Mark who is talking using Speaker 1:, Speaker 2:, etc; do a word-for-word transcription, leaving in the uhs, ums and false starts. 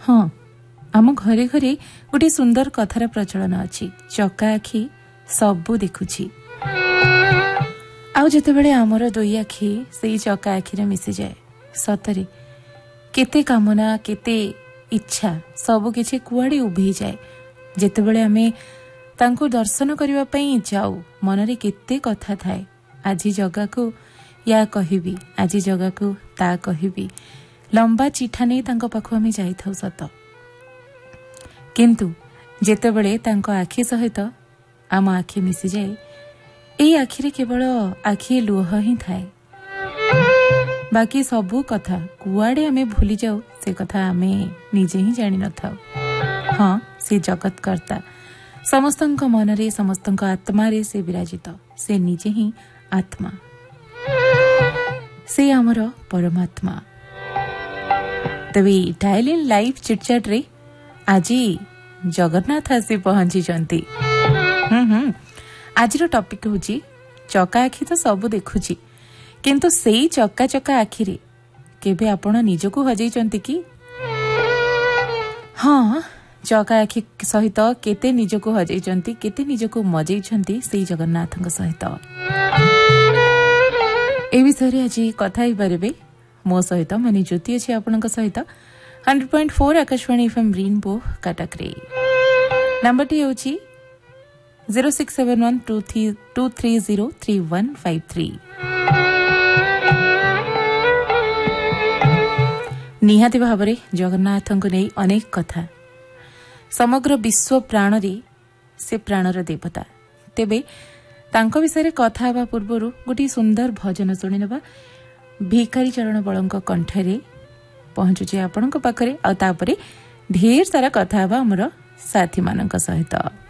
Speaker 1: हाँ आम घरे घरे गोटे सुंदर कथार प्रचलन अच्छी चका आखि सबू देखुची आउ जेतेबेले आमर दुई आखि से चका आखिरे मिसी जाए सतरे केते कामना केते इच्छा सबु किछि कुआडे उभी जाए। जेतेबेले आमे तांको दर्शन करबा पई जाऊ मनरे केते कथा थाए आज जगा को या कहिबी आज जगा को ता कहिबी लंबा चिठा नहीं तांको पाखु आमे जाई थाउ सत किंतु जेतेबेले तांको आखि सहित आम आखि मिसी जाए एई आखिरे केवल आखि लुह ही थाए बाकी सबू कथा कुआडे आमे भूली जाऊ से कथा आमे निजे ही जानि न थाउ। हाँ से जगतकर्ता समस्तंक मनरे समस्तंक आत्मारे से विराजित से निजे ही आत्मा से आमर परमात्मा। तबे डायल इन लाइव चिटचाट रे आज जगन्नाथ आसी पहुंची जंती। हम्म आज टॉपिक होची चका आखि तो सब देखुची किंतु सेई चका चका आखिरे केबे आपण निजको हजैचंती कि? हाँ चका आखि सहित केते निजको हजैचंती केते निजको मजैचंती सेई जगन्नाथଙ୍କ सहित ए विषय आज कथा ही पारे मो सहित माने ज्योति अच्छे आपणଙ୍କ सहित hundred point four Akashvani FM rainbow Cuttack रे नंबर टी होची zero six seven one two three to three zero three one five three. निहाती भावरे जगन्नाथଙ୍କୁ नै अनेक कथा समग्र विश्व प्राण रे से प्राणर देवता तेबे तांको विषय कथा हेबा पूर्वरु गोटी सुंदर भजन सुनि नेबा भिखारी चरण बळंक कंठरे पहुंचुचे आपणଙ୍କ पाखरे आ तापरे ढेर सारा कथा हेबा हमर साथी मानक सहित।